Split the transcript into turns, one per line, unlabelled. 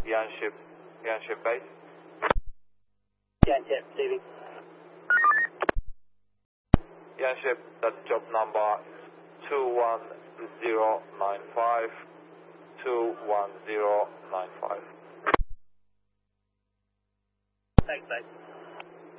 Yanship base.
Yanship, receiving.
Yanship, that's job number 21095. 21095.
Thanks, mate.